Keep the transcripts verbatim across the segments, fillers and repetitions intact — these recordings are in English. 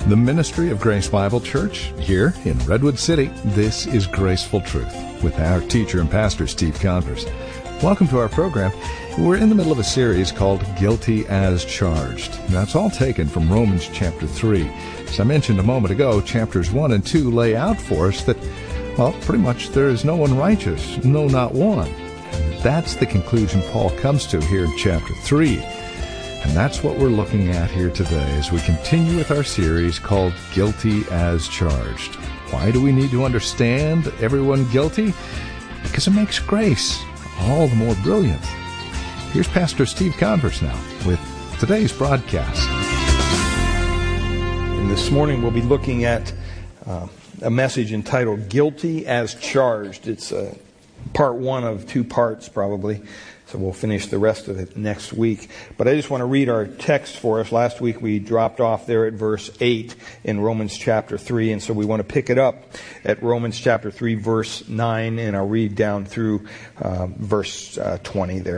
The ministry of Grace Bible Church here in Redwood City. This is Graceful Truth with our teacher and pastor, Steve Converse. Welcome to our program. We're in the middle of a series called Guilty as Charged. That's all taken from Romans chapter three. As I mentioned a moment ago, chapters one and two lay out for us that, well, pretty much there is no one righteous, no, not one. And that's the conclusion Paul comes to here in chapter three. And that's what we're looking at here today as we continue with our series called Guilty as Charged. Why do we need to understand everyone guilty? Because it makes grace all the more brilliant. Here's Pastor Steve Converse now with today's broadcast. And this morning we'll be looking at uh, a message entitled Guilty as Charged. It's uh, part one of two parts probably. So we'll finish the rest of it next week. But I just want to read our text for us. Last week we dropped off there at verse eight in Romans chapter three. And so we want to pick it up at Romans chapter three, verse nine. And I'll read down through uh, verse uh, twenty there.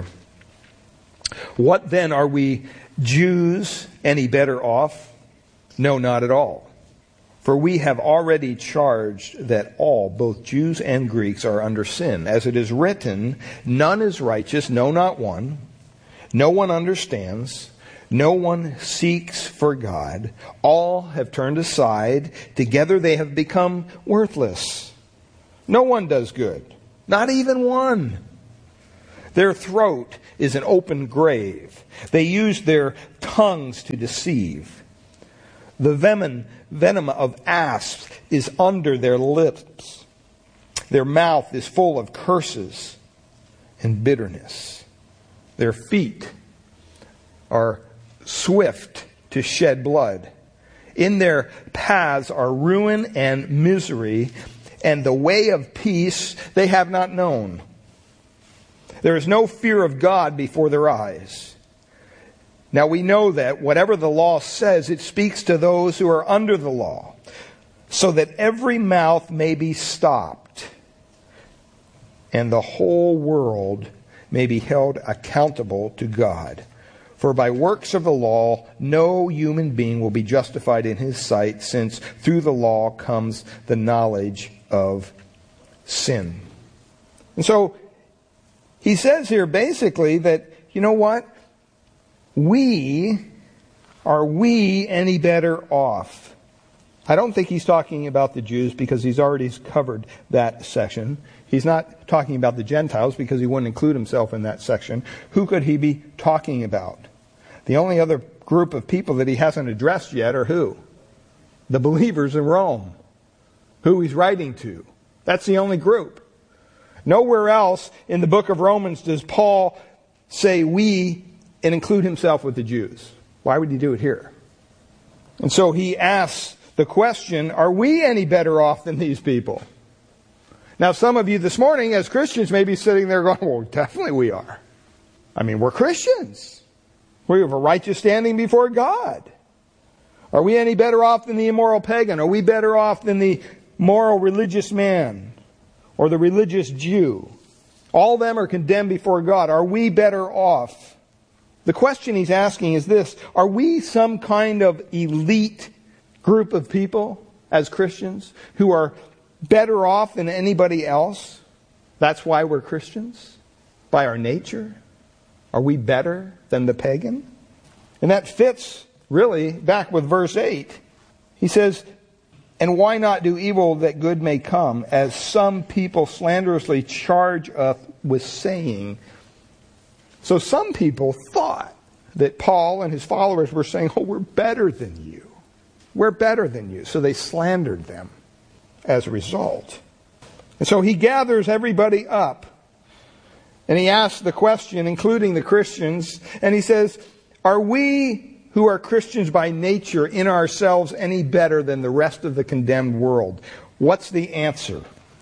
What then, are we Jews any better off? No, not at all. For we have already charged that all, both Jews and Greeks, are under sin. As it is written, none is righteous, no, not one. No one understands. No one seeks for God. All have turned aside. Together they have become worthless. No one does good, not even one. Their throat is an open grave. They use their tongues to deceive. The venom, venom of asps is under their lips. Their mouth is full of curses and bitterness. Their feet are swift to shed blood. In their paths are ruin and misery, and the way of peace they have not known. There is no fear of God before their eyes. Now we know that whatever the law says, it speaks to those who are under the law, so that every mouth may be stopped, and the whole world may be held accountable to God. For by works of the law, no human being will be justified in his sight, since through the law comes the knowledge of sin. And so he says here basically that, you know what? We, are we any better off? I don't think he's talking about the Jews because he's already covered that section. He's not talking about the Gentiles because he wouldn't include himself in that section. Who could he be talking about? The only other group of people that he hasn't addressed yet are who? The believers in Rome. Who he's writing to. That's the only group. Nowhere else in the book of Romans does Paul say we and include himself with the Jews. Why would he do it here? And so he asks the question, are we any better off than these people? Now some of you this morning as Christians may be sitting there going, well, definitely we are. I mean, we're Christians. We have a righteous standing before God. Are we any better off than the immoral pagan? Are we better off than the moral religious man or the religious Jew? All of them are condemned before God. Are we better off? The question he's asking is this: are we some kind of elite group of people as Christians who are better off than anybody else? That's why we're Christians? By our nature? Are we better than the pagan? And that fits really back with verse eight. He says, and why not do evil that good may come, as some people slanderously charge us with saying. So some people thought that Paul and his followers were saying, oh, we're better than you. We're better than you. So they slandered them as a result. And so he gathers everybody up. And he asks the question, including the Christians, and he says, are we who are Christians by nature in ourselves any better than the rest of the condemned world? What's the answer?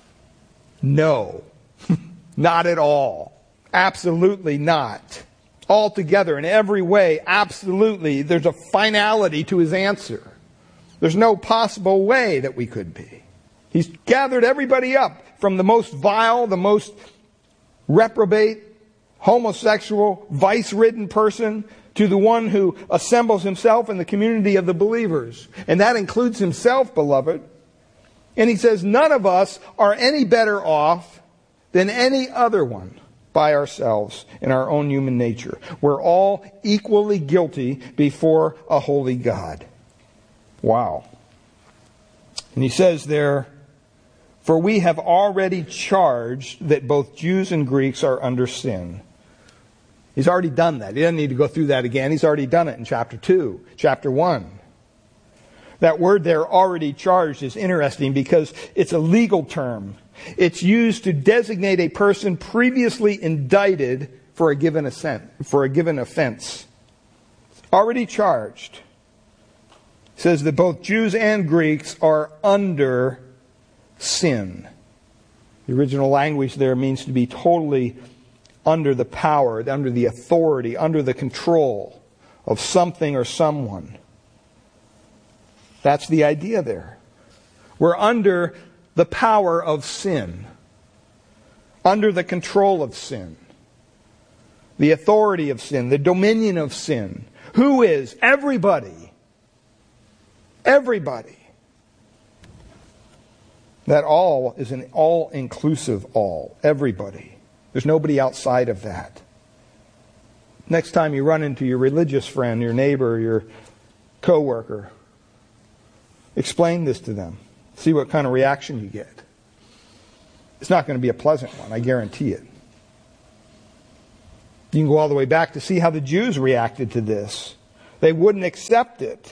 No. Not at all. Absolutely not. Altogether, in every way, absolutely. There's a finality to his answer. There's no possible way that we could be. He's gathered everybody up from the most vile, the most reprobate, homosexual, vice-ridden person to the one who assembles himself in the community of the believers. And that includes himself, beloved. And he says, none of us are any better off than any other one by ourselves in our own human nature. We're all equally guilty before a holy God. Wow. And he says there, for we have already charged that both Jews and Greeks are under sin. He's already done that. He doesn't need to go through that again. He's already done it in chapter two, chapter one. That word there, already charged, is interesting because it's a legal term. It's used to designate a person previously indicted for a given offense. For a given offense. Already charged. It says that both Jews and Greeks are under sin. The original language there means to be totally under the power, under the authority, under the control of something or someone. That's the idea there. We're under the power of sin, under the control of sin, the authority of sin, the dominion of sin. Who is? Everybody. Everybody. That all is an all-inclusive all. Everybody. There's nobody outside of that. Next time you run into your religious friend, your neighbor, your coworker, explain this to them. See what kind of reaction you get. It's not going to be a pleasant one, I guarantee it. You can go all the way back to see how the Jews reacted to this. They wouldn't accept it.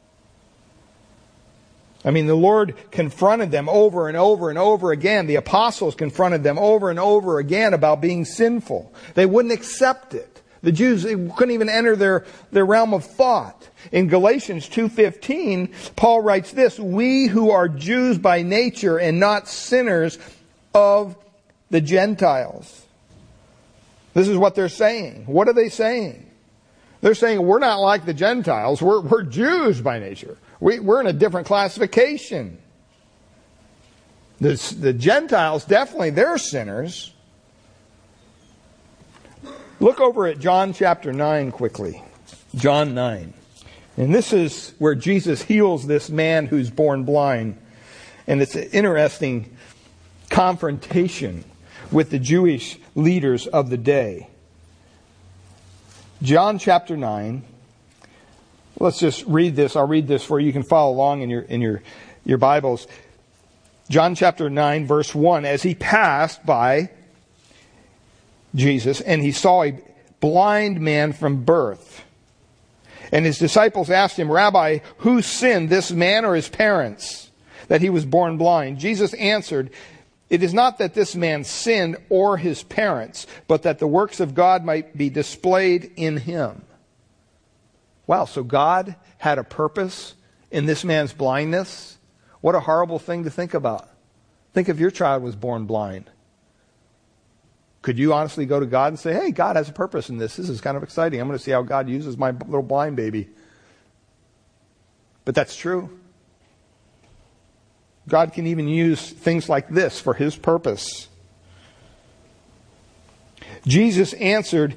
I mean, the Lord confronted them over and over and over again. The apostles confronted them over and over again about being sinful. They wouldn't accept it. The Jews couldn't even enter their, their realm of thought. In Galatians two fifteen, Paul writes this, we who are Jews by nature and not sinners of the Gentiles. This is what they're saying. What are they saying? They're saying we're not like the Gentiles. We're, we're Jews by nature. We, we're in a different classification. The, the Gentiles, definitely, they're sinners. Look over at John chapter nine quickly. John nine. And this is where Jesus heals this man who's born blind. And it's an interesting confrontation with the Jewish leaders of the day. John chapter nine. Let's just read this. I'll read this for you. You can follow along in your in your, your Bibles. John chapter nine, verse one. As he passed by Jesus, and he saw a blind man from birth. And his disciples asked him, Rabbi, who sinned, this man or his parents, that he was born blind? Jesus answered, it is not that this man sinned or his parents, but that the works of God might be displayed in him. Wow, so God had a purpose in this man's blindness? What a horrible thing to think about. Think if your child was born blind. Could you honestly go to God and say, hey, God has a purpose in this. This is kind of exciting. I'm going to see how God uses my little blind baby. But that's true. God can even use things like this for his purpose. Jesus answered,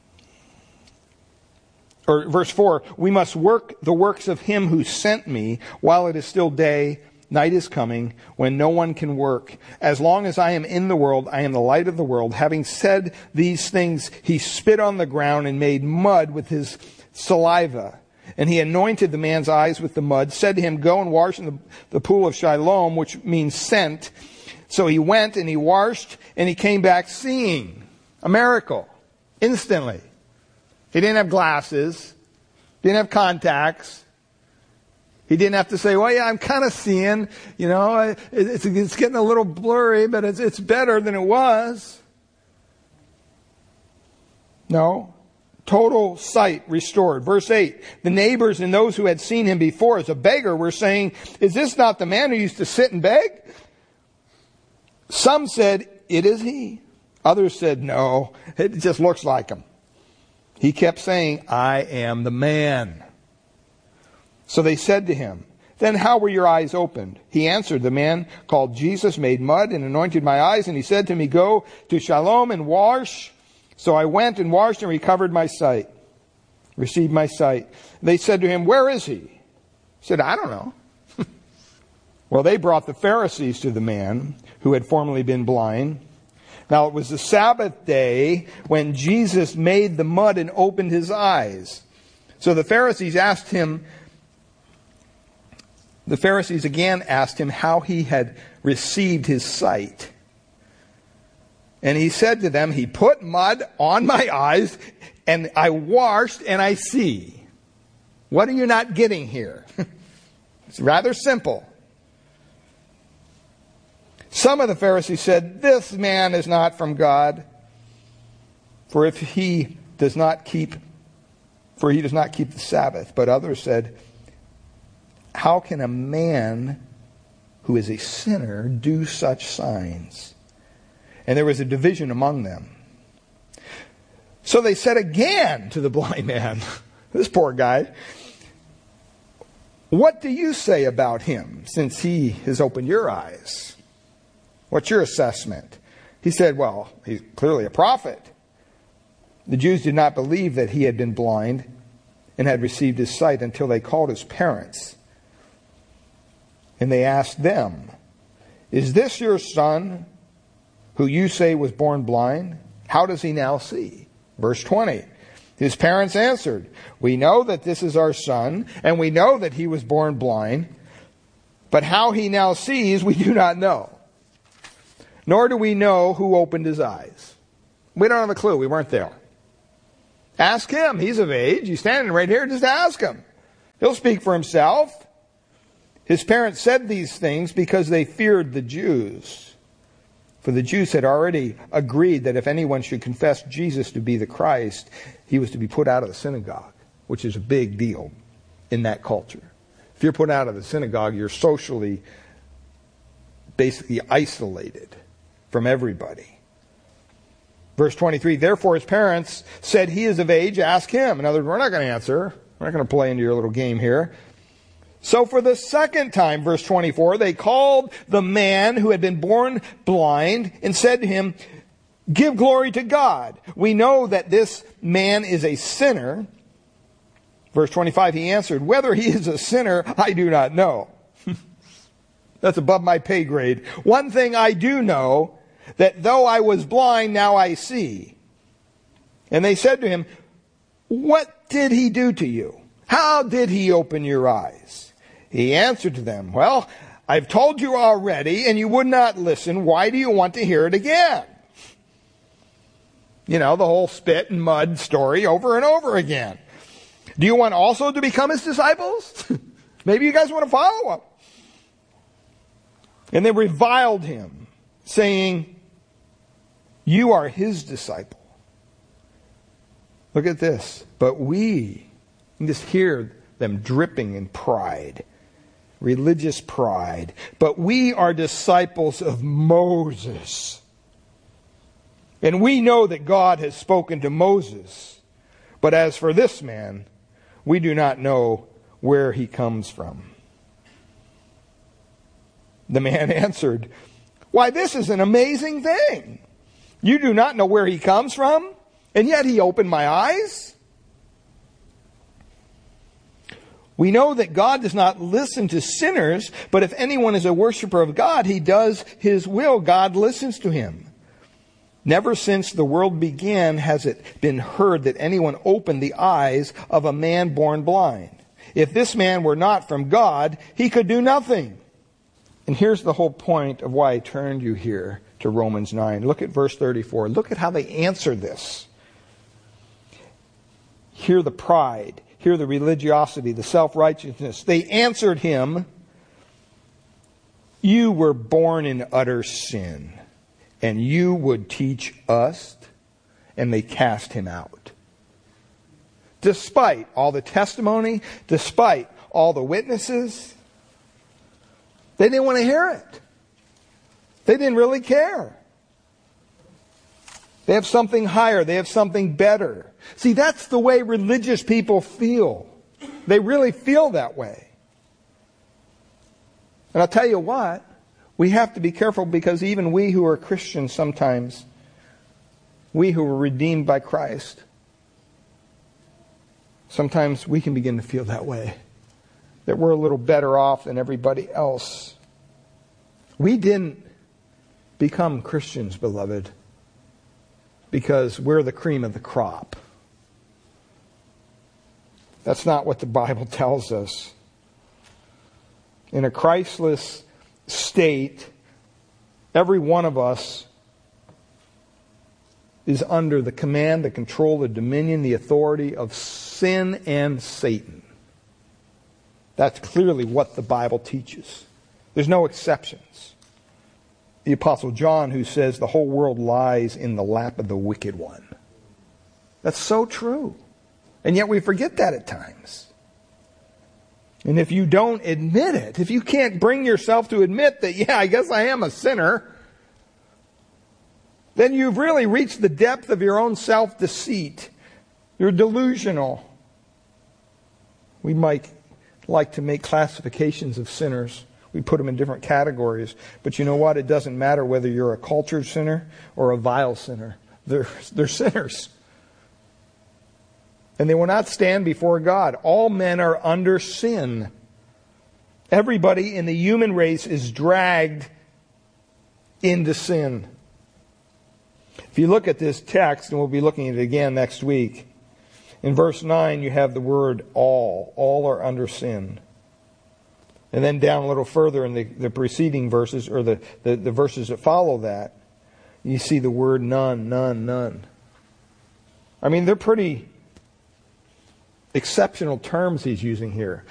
or verse four, we must work the works of him who sent me while it is still day. Night is coming when no one can work. As long as I am in the world, I am the light of the world. Having said these things, he spit on the ground and made mud with his saliva. And he anointed the man's eyes with the mud, said to him, go and wash in the, the pool of Siloam, which means sent. So he went and he washed and he came back seeing. A miracle. Instantly. He didn't have glasses. Didn't have contacts. He didn't have to say, well, yeah, I'm kind of seeing, you know, it's, it's getting a little blurry, but it's, it's better than it was. No. Total sight restored. Verse eight, the neighbors and those who had seen him before as a beggar were saying, is this not the man who used to sit and beg? Some said, it is he. Others said, no, it just looks like him. He kept saying, I am the man. So they said to him, then how were your eyes opened? He answered, the man called Jesus made mud and anointed my eyes, and he said to me, go to Siloam and wash. So I went and washed and recovered my sight. received my sight. They said to him, where is he? He said, I don't know. Well, they brought the Pharisees to the man who had formerly been blind. Now it was the Sabbath day when Jesus made the mud and opened his eyes. So the Pharisees asked him, the Pharisees again asked him how he had received his sight. And he said to them, he put mud on my eyes and I washed and I see. What are you not getting here? It's rather simple. Some of the Pharisees said, this man is not from God, for if he does not keep, for he does not keep the Sabbath. But others said, how can a man who is a sinner do such signs? And there was a division among them. So they said again to the blind man, this poor guy, what do you say about him since he has opened your eyes? What's your assessment? He said, well, he's clearly a prophet. The Jews did not believe that he had been blind and had received his sight until they called his parents. And they asked them, is this your son who you say was born blind? How does he now see? Verse twenty. His parents answered, we know that this is our son, and we know that he was born blind, but how he now sees we do not know. Nor do we know who opened his eyes. We don't have a clue. We weren't there. Ask him. He's of age. He's standing right here. Just ask him. He'll speak for himself. His parents said these things because they feared the Jews. For the Jews had already agreed that if anyone should confess Jesus to be the Christ, he was to be put out of the synagogue, which is a big deal in that culture. If you're put out of the synagogue, you're socially basically isolated from everybody. Verse twenty-three, therefore his parents said, he is of age, ask him. In other words, we're not going to answer. We're not going to play into your little game here. So for the second time, verse twenty-four, they called the man who had been born blind and said to him, give glory to God. We know that this man is a sinner. Verse twenty-five, he answered, whether he is a sinner, I do not know. That's above my pay grade. One thing I do know, that though I was blind, now I see. And they said to him, what did he do to you? How did he open your eyes? He answered to them, well, I've told you already, and you would not listen. Why do you want to hear it again? You know, the whole spit and mud story over and over again. Do you want also to become his disciples? Maybe you guys want to follow him. And they reviled him, saying, you are his disciple. Look at this. But we, you just hear them dripping in pride, religious pride. But we are disciples of Moses. And we know that God has spoken to Moses. But as for this man, we do not know where he comes from. The man answered, why, this is an amazing thing. You do not know where he comes from, and yet he opened my eyes. We know that God does not listen to sinners, but if anyone is a worshiper of God, he does his will. God listens to him. Never since the world began has it been heard that anyone opened the eyes of a man born blind. If this man were not from God, he could do nothing. And here's the whole point of why I turned you here to Romans nine. Look at verse thirty-four. Look at how they answer this. Hear the pride. Hear the religiosity, the self-righteousness. They answered him, you were born in utter sin, and you would teach us? And they cast him out. Despite all the testimony, despite all the witnesses, they didn't want to hear it. They didn't really care. They have something higher. They have something better. See, that's the way religious people feel. They really feel that way. And I'll tell you what, we have to be careful because even we who are Christians sometimes, we who are redeemed by Christ, Sometimes we can begin to feel that way, that we're a little better off than everybody else. We didn't become Christians, beloved, because we're the cream of the crop. That's not what the Bible tells us. In a Christless state, every one of us is under the command, the control, the dominion, the authority of sin and Satan. That's clearly what the Bible teaches. There's no exceptions. The Apostle John, who says the whole world lies in the lap of the wicked one. That's so true. And yet we forget that at times. And if you don't admit it, if you can't bring yourself to admit that, yeah, I guess I am a sinner, then you've really reached the depth of your own self-deceit. You're delusional. We might like to make classifications of sinners. We put them in different categories. But you know what? It doesn't matter whether you're a cultured sinner or a vile sinner. They're, they're sinners. And they will not stand before God. All men are under sin. Everybody in the human race is dragged into sin. If you look at this text, and we'll be looking at it again next week, in verse nine you have the word all. All are under sin. And then down a little further in the, the preceding verses, or the, the, the verses that follow that, you see the word none, none, none. I mean, they're pretty exceptional terms he's using here.